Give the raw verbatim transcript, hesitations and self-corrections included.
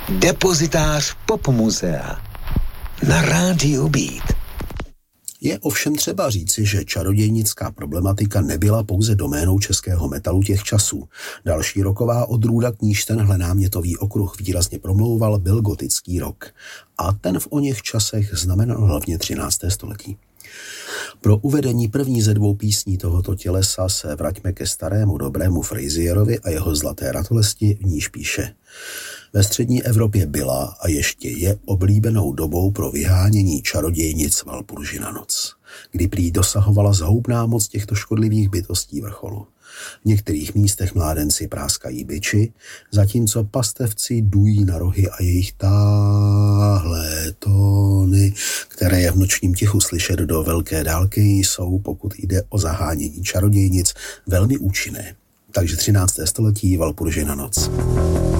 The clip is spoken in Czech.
Depozitář Popmuzea na rádiu Beat. Je ovšem třeba říci, že čarodějnická problematika nebyla pouze doménou českého metalu těch časů. Další roková odrůda, k níž tenhle námětový okruh výrazně promlouval, byl gotický rock. A ten v oněch časech znamenal hlavně třinácté století. Pro uvedení první ze dvou písní tohoto tělesa se vraťme ke starému dobrému Frasierovi a jeho Zlaté ratolesti, v níž píše: ve střední Evropě byla a ještě je oblíbenou dobou pro vyhánění čarodějnic Valpurgina noc, kdy prý dosahovala zhoubná moc těchto škodlivých bytostí vrcholu. V některých místech mládenci práskají biči, zatímco pastevci dují na rohy a jejich táhlé tóny, které je v nočním tichu slyšet do velké dálky, jsou, pokud jde o zahánění čarodějnic, velmi účinné. Takže třinácté století, Valpurgina noc.